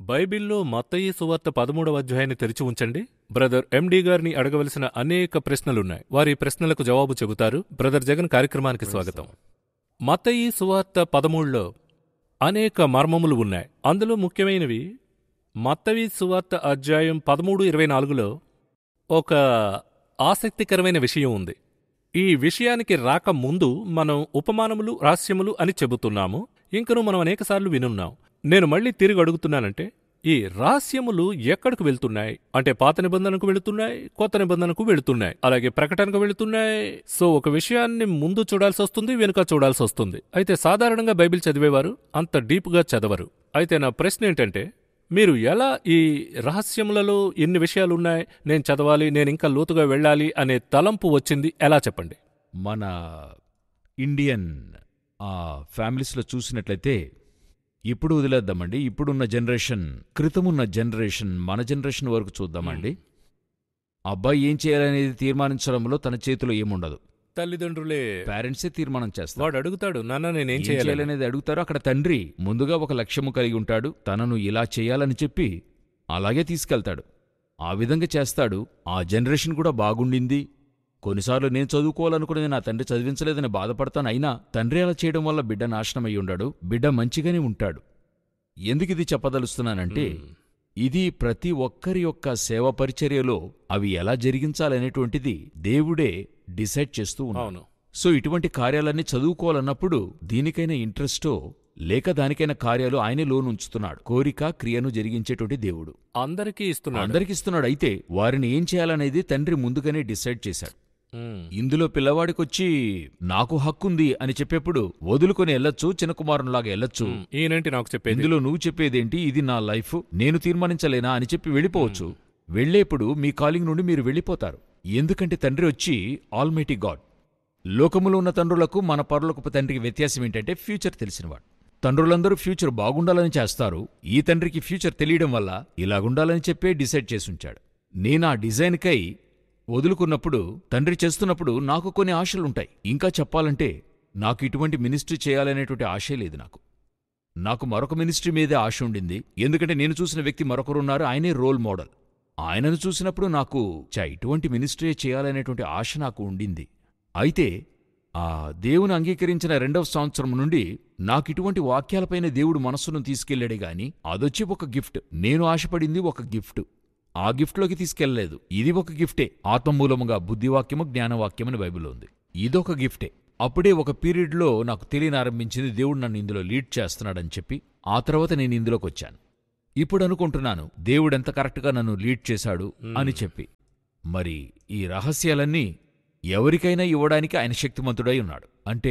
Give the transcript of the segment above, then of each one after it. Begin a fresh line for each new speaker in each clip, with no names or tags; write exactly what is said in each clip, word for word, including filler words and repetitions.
బైబిల్లో మత్తయి సువార్త పదమూడవ అధ్యాయాన్ని తెరిచి ఉంచండి. బ్రదర్ ఎండి గారిని అడగవలసిన అనేక ప్రశ్నలున్నాయి. వారి ప్రశ్నలకు జవాబు చెబుతారు. బ్రదర్ జగన్ కార్యక్రమానికి స్వాగతం. మత్తయి సువార్త పదమూడులో అనేక మర్మములు ఉన్నాయి. అందులో ముఖ్యమైనవి మత్తయి సువార్త అధ్యాయం పదమూడు ఇరవై నాలుగులో ఒక ఆసక్తికరమైన విషయం ఉంది. ఈ విషయానికి రాక ముందు మనం ఉపమానములు రహస్యములు అని చెబుతున్నాము. ఇంకను మనం అనేకసార్లు వినున్నాం. నేను మళ్ళీ తిరిగి అడుగుతున్నానంటే, ఈ రహస్యములు ఎక్కడికి వెళ్తున్నాయి అంటే పాత నిబంధనకు వెళుతున్నాయి, కొత్త నిబంధనకు వెళుతున్నాయి, అలాగే ప్రకటనకు వెళుతున్నాయి. సో ఒక విషయాన్ని ముందు చూడాల్సి వస్తుంది, వెనుక చూడాల్సి వస్తుంది. అయితే సాధారణంగా బైబిల్ చదివేవారు అంత డీప్గా చదవరు. అయితే నా ప్రశ్న ఏంటంటే, మీరు ఎలా ఈ రహస్యములలో ఎన్ని విషయాలున్నాయి, నేను చదవాలి, నేను ఇంకా లోతుగా వెళ్ళాలి అనే తలంపు వచ్చింది ఎలా చెప్పండి?
మన ఇండియన్ ఫ్యామిలీస్లో చూసినట్లయితే, ఇప్పుడు వదిలేద్దామండి, ఇప్పుడున్న జనరేషన్ క్రితమున్న జనరేషన్ మన జనరేషన్ వరకు చూద్దామండి. అబ్బాయి ఏం చేయాలనేది తీర్మానించడంలో తన చేతిలో ఏముండదు.
తల్లిదండ్రులే,
పేరెంట్సే తీర్మానం చేస్తారు.
వాడు అడుగుతాడు, నాన్న నేనేం
ఏం చేయాలనేది అడుగుతారు. అక్కడ తండ్రి ముందుగా ఒక లక్ష్యము కలిగి ఉంటాడు. తనను ఇలా చేయాలని చెప్పి అలాగే తీసుకెళ్తాడు. ఆ విధంగా చేస్తాడు. ఆ జనరేషన్ కూడా బాగుండింది. కొన్నిసార్లు నేను చదువుకోవాలనుకునేది నా తండ్రి చదివించలేదని బాధపడతాను. అయినా తండ్రి అలా చేయడం వల్ల బిడ్డ నాశనమై ఉండాడు. బిడ్డ మంచిగానే ఉంటాడు. ఎందుకిది చెప్పదలుస్తున్నానంటే, ఇది ప్రతి ఒక్కరి యొక్క సేవ పరిచర్యలో అవి ఎలా జరిగించాలనేటువంటిది దేవుడే డిసైడ్ చేస్తూ ఉన్నాను. సో ఇటువంటి కార్యాలన్నీ చదువుకోవాలన్నప్పుడు దీనికైనా ఇంట్రెస్టో లేక దానికైనా కార్యాలు ఆయనే లోనుంచుతున్నాడు. కోరిక క్రియను జరిగించేటువంటి దేవుడు
అందరికీ ఇస్తున్నాడు.
అందరికి ఇస్తున్నాడు. అయితే వారిని ఏం చేయాలనేది తండ్రి ముందుగానే డిసైడ్ చేశాడు. ఇందులో పిల్లవాడికొచ్చి నాకు హక్కుంది అని చెప్పేప్పుడు వదులుకొని వెళ్ళొచ్చు, చిన్న కుమారునిలాగా వెళ్ళొచ్చు.
ఈయనంటే నాకు చెప్పేది,
ఇందులో నువ్వు చెప్పేదేంటి, ఇది నా లైఫ్, నేను తీర్మానించలేనా అని చెప్పి వెళ్ళిపోవచ్చు. వెళ్లేప్పుడు మీ కాలింగ్ నుండి మీరు వెళ్ళిపోతారు. ఎందుకంటే తండ్రి వచ్చి ఆల్మైటీ గాడ్. లోకములో ఉన్న తండ్రులకు మన పరలోకపు తండ్రికి వ్యత్యాసం ఏంటంటే, ఫ్యూచర్ తెలిసినవాడు. తండ్రులందరూ ఫ్యూచర్ బాగుండాలని చేస్తారు. ఈ తండ్రికి ఫ్యూచర్ తెలియడం వల్ల ఇలాగుండాలని చెప్పే డిసైడ్ చేసుంచాడు. నేనా డిజైన్కై వదులుకున్నప్పుడు, తండ్రి చేస్తున్నప్పుడు నాకు కొన్ని ఆశలుంటాయి. ఇంకా చెప్పాలంటే, నాకు ఇటువంటి మినిస్ట్రీ చేయాలనేటువంటి ఆశే లేదు. నాకు నాకు మరొక మినిస్ట్రీ మీదే ఆశ ఉండింది. ఎందుకంటే నేను చూసిన వ్యక్తి మరొకరున్నారు, ఆయనే రోల్ మోడల్. ఆయనను చూసినప్పుడు నాకు చా ఇటువంటి మినిస్ట్రీ చేయాలనేటువంటి ఆశ నాకు ఉండింది. అయితే ఆ దేవుని అంగీకరించిన రెండవ సంవత్సరం నుండి నాకిటువంటి వాక్యాలపైన దేవుడు మనస్సును తీసుకెళ్లాడే గాని అదొచ్చి ఒక గిఫ్ట్. నేను ఆశపడింది ఒక గిఫ్ట్. ఆ గిఫ్ట్లోకి తీసుకెళ్లలేదు. ఇది ఒక గిఫ్టే. ఆత్మమూలముగా బుద్ధివాక్యము జ్ఞానవాక్యమని బైబిల్లో ఉంది. ఇదొక గిఫ్టే. అప్పుడే ఒక పీరియడ్లో నాకు తెలియనారంభించింది, దేవుడు నన్ను ఇందులో లీడ్ చేస్తున్నాడని చెప్పి. ఆ తర్వాత నేను ఇందులోకి వచ్చాను. ఇప్పుడు అనుకుంటున్నాను, దేవుడెంత కరెక్ట్గా నన్ను లీడ్ చేశాడు అని చెప్పి. మరి ఈ రహస్యాలన్నీ ఎవరికైనా ఇవ్వడానికి ఆయన శక్తిమంతుడై ఉన్నాడు. అంటే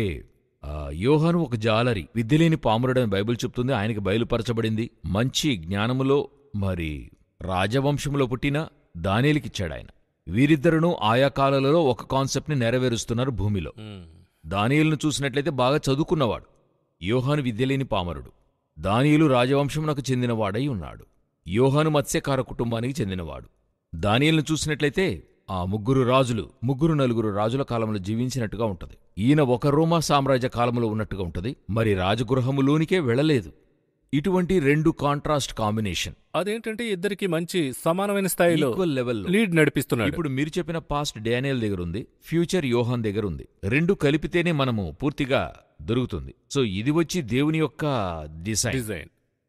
యోహాను ఒక జాలరి, విద్యలేని పామురుడని బైబిల్ చెప్తుంది. ఆయనకి బయలుపరచబడింది. మంచి జ్ఞానములో మరి రాజవంశంలో పుట్టిన దానియేలుకిచ్చాడాయన. వీరిద్దరును ఆయా కాలాలలో ఒక కాన్సెప్ట్ని నెరవేరుస్తున్నారు భూమిలో. దానియేలును చూసినట్లయితే బాగా చదువుకున్నవాడు. యోహాను విద్యలేని పామరుడు. దానియేలు రాజవంశమునకు చెందినవాడై ఉన్నాడు. యోహాను మత్స్యకార కుటుంబానికి చెందినవాడు. దానియేలును చూసినట్లయితే ఆ ముగ్గురు రాజులు, ముగ్గురు నలుగురు రాజుల కాలంలో జీవించినట్టుగా ఉంటది. ఈయన ఒక రోమా సామ్రాజ్య కాలంలో ఉన్నట్టుగా ఉంటది. మరి రాజగృహములోనికే వెళ్లలేదు. ఇటువంటి రెండు కాంట్రాస్ట్ కాంబినేషన్.
అదేంటంటే ఇద్దరికి మంచి సమానమైన స్థాయిలో
ఈక్వల్ లెవెల్లో
లీడ్ నడిపిస్తున్నాడు.
ఇప్పుడు మీరు చెప్పిన పాస్ట్ డానియేల్ దగ్గర ఉంది, ఫ్యూచర్ యోహాన్ దగ్గర ఉంది. రెండు కలిపితేనే మనము పూర్తిగా దొరుకుతుంది. సో ఇది వచ్చి దేవుని యొక్క డిజైన్.
డిజైన్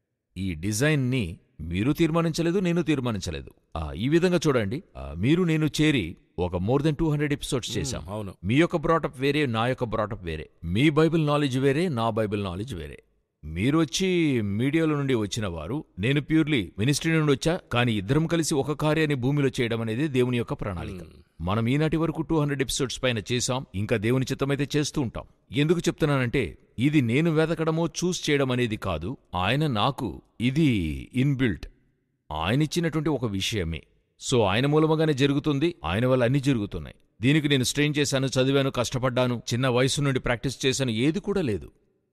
ఈ డిజైన్ ని మీరు తీర్మానించలేదు, నేను తీర్మానించలేదు. ఈ విధంగా చూడండి, మీరు నేను చేరి ఒక more than two hundred episodes చేశాం.
అవును.
మీ యొక్క బ్రాటప్ వేరే, నా యొక్క బ్రాటప్ వేరే. మీ బైబిల్ నాలెడ్జ్ వేరే, నా బైబిల్ నాలెడ్జ్ వేరే. మీరు వచ్చి మీడియాలో నుండి వచ్చిన వారు, నేను ప్యూర్లీ మినిస్ట్రీ నుండి వచ్చా. కానీ ఇద్దరం కలిసి ఒక కార్యాన్ని భూమిలో చేయడం అనేది దేవుని యొక్క ప్రణాళిక. మనం ఈనాటి వరకు టూ హండ్రెడ్ ఎపిసోడ్స్ పైన చేశాం. ఇంకా దేవుని చిత్తమైతే చేస్తూ ఉంటాం. ఎందుకు చెప్తున్నానంటే, ఇది నేను వెతకడమో చూస్ చేయడం అనేది కాదు. ఆయన నాకు ఇది ఇన్బిల్ట్, ఆయనిచ్చినటువంటి ఒక విషయమే. సో ఆయన మూలముగానే జరుగుతుంది. ఆయన వల్ల అన్ని జరుగుతున్నాయి. దీనికి నేను స్ట్రెయిన్ చేశాను, చదివాను, కష్టపడ్డాను, చిన్న వయసు నుండి ప్రాక్టీస్ చేశాను, ఏది కూడా లేదు.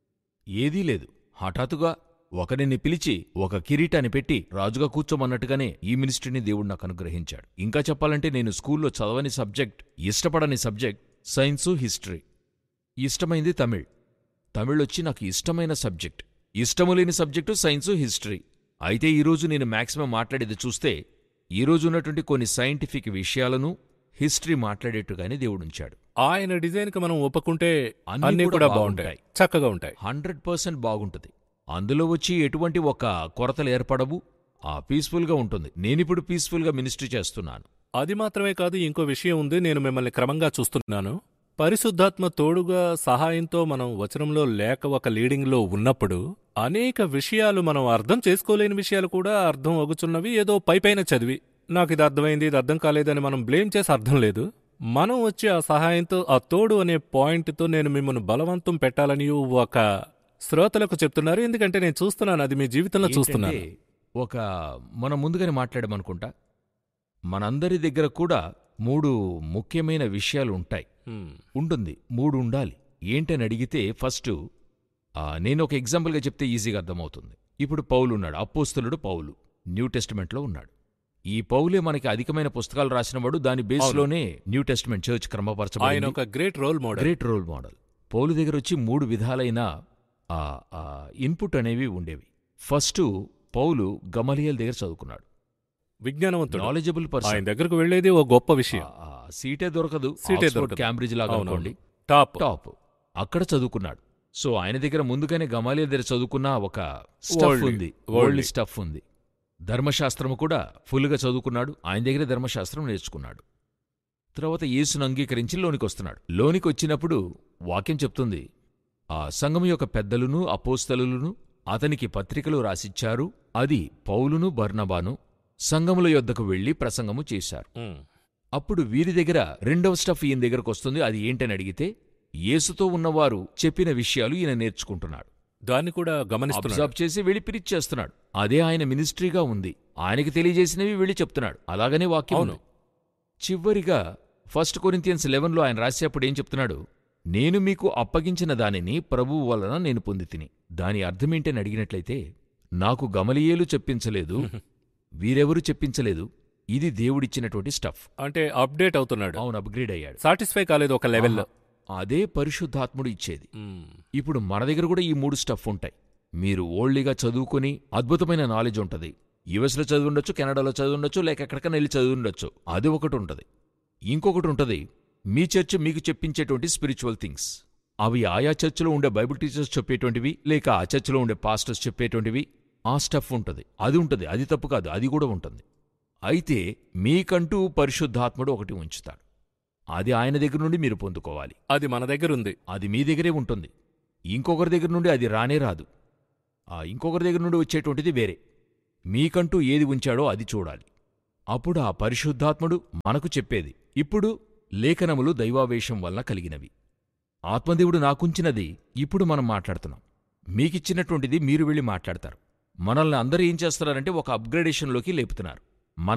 ఏదీ లేదు. హఠాత్తుగా ఒకరిని పిలిచి ఒక కిరీటాన్ని పెట్టి రాజుగా కూర్చోమన్నట్టుగానే ఈ మినిస్ట్రీని దేవుడు నాకు అనుగ్రహించాడు. ఇంకా చెప్పాలంటే, నేను స్కూల్లో చదవని సబ్జెక్ట్, ఇష్టపడని సబ్జెక్ట్ సైన్సు, హిస్టరీ. ఇష్టమైంది తమిళ్. తమిళ్ వచ్చి నాకు ఇష్టమైన సబ్జెక్ట్. ఇష్టము లేని సబ్జెక్టు సైన్సు, హిస్టరీ. అయితే ఈరోజు నేను మాక్సిమం మాట్లాడేది చూస్తే ఈరోజు ఉన్నటువంటి కొన్ని సైంటిఫిక్ విషయాలను హిస్టరీ మాట్లాడేట్టుగానే దేవుడుంచాడు.
ఆయన డిజైన్కి మనం ఒప్పుకుంటే
అన్నీ
అన్నీ
కూడా
కూడా
బాగుంటాయి.
బాగుంటాయి, చక్కగా ఉంటాయి.
హండ్రెడ్ పర్సెంట్ బాగుంటుంది. అందులో వచ్చి ఎటువంటి ఒక కొరతలు ఏర్పడవు. ఆ పీస్ఫుల్గా ఉంటుంది. నేనిప్పుడు పీస్ఫుల్గా మినిస్ట్రీ చేస్తున్నాను.
అది మాత్రమే కాదు, ఇంకో విషయం ఉంది. నేను మిమ్మల్ని క్రమంగా చూస్తున్నాను. పరిశుద్ధాత్మ తోడుగా సహాయంతో మనం వచనంలో లేక ఒక లీడింగ్లో ఉన్నప్పుడు అనేక విషయాలు మనం అర్థం చేసుకోలేని విషయాలు కూడా అర్థం అగుచున్నవి. ఏదో పైపైన చదివి నాకు ఇది అర్థమైంది, ఇది అర్థం కాలేదని మనం బ్లేమ్ చేసి అర్థం లేదు. మనం వచ్చి ఆ సహాయంతో, ఆ తోడు అనే పాయింట్తో నేను మిమ్మల్ని బలవంతం పెట్టాలని ఒక శ్రోతలకు చెప్తున్నారు. ఎందుకంటే నేను చూస్తున్నాను, అది మీ జీవితంలో చూస్తున్నాను.
ఏంటంటే, ఒక మనం ముందుగానే మాట్లాడమనుకుంటా, మనందరి దగ్గర కూడా మూడు ముఖ్యమైన విషయాలు ఉంటాయి.
హ్మ్.
ఉంటుంది, మూడు ఉండాలి. ఏంటని అడిగితే ఫస్ట్ నేను ఒక ఎగ్జాంపుల్గా చెప్తే ఈజీగా అర్థమవుతుంది. ఇప్పుడు పౌలు ఉన్నాడు, అపోస్తలుడు పౌలు న్యూ టెస్టిమెంట్లో ఉన్నాడు. ఈ పౌలే మనకి అధికమైన పుస్తకాలు రాసినవాడు. దాని బేస్లోనే న్యూ టెస్టిమెంట్ చర్చ్
ఆయన
క్రమపరచబడింది.
ఒక great role model.
Great role model. పౌలు దగ్గర వచ్చి మూడు విధాలైన ఆ, ఆ, ఇన్పుట్ అనేవి ఉండేవి. ఫస్ట్ పౌలు గమలియల్ దగ్గర చదువుకున్నాడు.
విజ్ఞానవంతుడు,
నాలెడ్జబుల్
ఆయన
పర్సన్.
దగ్గరకు వెళ్లేది ఓ గొప్ప విషయం.
ఆ, ఆ, సీటే దొరకదు.
సీటే
ఆక్స్ఫర్డ్,
దొరకదు.
క్యాంబ్రిడ్జ్ లాగా
అవునవును.
అనుకోండి.
టాప్
టాప్ అక్కడ చదువుకున్నాడు. సో ఆయన దగ్గర ముందుగానే గమాలియల్ దగ్గర చదువుకున్న ఒక స్టఫ్
Worldly,
ఉంది,
worldly.
వరల్డ్ స్టఫ్ ఉంది. ధర్మశాస్త్రము కూడా ఫుల్గా చదువుకున్నాడు. ఆయన దగ్గర ధర్మశాస్త్రం నేర్చుకున్నాడు. తర్వాత యేసును అంగీకరించి లోనికి వస్తున్నాడు. లోనికి వచ్చినప్పుడు వాక్యం చెప్తుంది, ఆ సంఘం యొక్క పెద్దలును అపోస్తలులను అతనికి పత్రికలు రాసిచ్చారు. అది పౌలును బర్నబాను సంఘముల యొద్దకు వెళ్లి ప్రసంగము చేశారు.
ఉమ్.
అప్పుడు వీరి దగ్గర రెండవ స్టఫ్ ఈయన దగ్గరకు వస్తుంది. అది ఏంటని అడిగితే, యేసుతో ఉన్నవారు చెప్పిన విషయాలు ఈయన నేర్చుకుంటున్నాడు.
దాన్ని కూడా గమనిస్తున్నాడు.
అబ్జర్వ్ చేసి వెళ్ళి పిరిచ్ చేస్తున్నాడు. అదే ఆయన మినిస్ట్రీగా ఉంది. ఆయనకి తెలియజేసినవి వెళ్ళి చెప్తున్నాడు. అలాగనే వాక్యం
అవును.
ఉంది. చివరిగా ఫస్ట్ కొరింథియన్స్ లెవెన్లో ఆయన రాసేప్పుడు ఏం చెప్తున్నాడు? నేను మీకు అప్పగించిన దానిని ప్రభువు వలన నేను పొందితిని. దాని అర్థమేంటని అడిగినట్లయితే, నాకు గమలియేలు చెప్పించలేదు, వీరెవరూ చెప్పించలేదు, ఇది దేవుడిచ్చినటువంటి స్టఫ్.
అంటే అప్డేట్ అవుతున్నాడు,
అవును, అప్గ్రేడ్ అయ్యాడు.
సాటిస్ఫై కాలేదు ఒక లెవెల్లో.
అదే పరిశుద్ధాత్ముడు ఇచ్చేది.
ఉమ్.
ఇప్పుడు మన దగ్గర కూడా ఈ మూడు స్టఫ్ ఉంటాయి. మీరు ఓల్డ్లీగా చదువుకుని అద్భుతమైన నాలెడ్జ్ ఉంటుంది. యుఎస్లో చదివి ఉండొచ్చు, కెనడాలో చదివి ఉండొచ్చు, లేక ఎక్కడికైనా వెళ్ళి చదివి ఉండొచ్చు. అది ఒకటి ఉంటుంది. ఇంకొకటి ఉంటుంది, మీ చర్చ్ మీకు చెప్పించేటువంటి స్పిరిచువల్ థింగ్స్. అవి ఆయా చర్చిలో ఉండే బైబిల్ టీచర్స్ చెప్పేటువంటివి, లేక ఆ చర్చిలో ఉండే పాస్టర్స్ చెప్పేటువంటివి. ఆ స్టఫ్ ఉంటుంది. అది ఉంటుంది, అది తప్పు కాదు, అది కూడా ఉంటుంది. అయితే మీకంటూ పరిశుద్ధాత్ముడు ఒకటి ఉంచుతాడు. అది ఆయన దగ్గర నుండి మీరు పొందుకోవాలి.
అది మన దగ్గర ఉంది.
అది మీ దగ్గరే ఉంటుంది. ఇంకొకరి దగ్గర నుండి అది రానే రాదు. ఆ ఇంకొకరి దగ్గర నుండి వచ్చేటువంటిది వేరే. మీకంటూ ఏది ఉంచాడో అది చూడాలి. అప్పుడు ఆ పరిశుద్ధాత్ముడు మనకు చెప్పేది. ఇప్పుడు లేఖనములు దైవావేశం వలన కలిగినవి. ఆత్మదేవుడు నాకుంచినది ఇప్పుడు మనం మాట్లాడుతున్నాం. మీకిచ్చినటువంటిది మీరు వెళ్ళి మాట్లాడతారు. మనల్ని అందరూ ఏం చేస్తున్నారంటే ఒక అప్గ్రేడేషన్లోకి లేపుతున్నారు.